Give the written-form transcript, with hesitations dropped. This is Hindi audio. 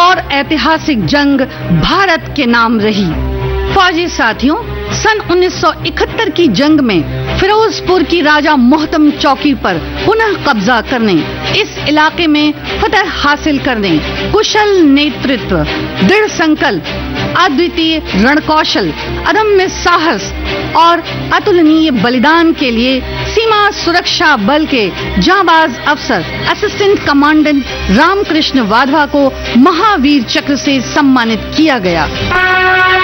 और ऐतिहासिक जंग भारत के नाम रही। फौजी साथियों, सन 1971 की जंग में फिरोजपुर की राजा मोहतम चौकी पर पुनः कब्जा करने, इस इलाके में फतह हासिल करने, कुशल नेतृत्व, दृढ़ संकल्प, अद्वितीय रणकौशल, अदम्य साहस और अतुलनीय बलिदान के लिए सीमा सुरक्षा बल के जांबाज अफसर असिस्टेंट कमांडेंट रामकृष्ण वाधवा को महावीर चक्र से सम्मानित किया गया।